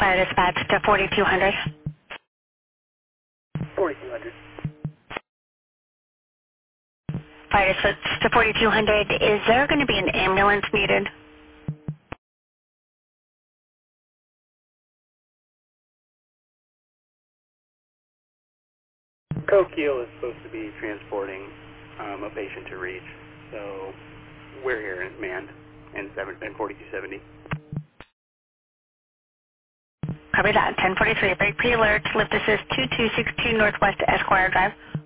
Fire dispatch to 4200. 4200. Fire dispatch to 4200. Is there going to be an ambulance needed? Coquille is supposed to be transporting a patient to Reach, so we're here in manned in 4270. Copy that. 1043. Break pre-alert. Lift assist 2262 Northwest Esquire Drive.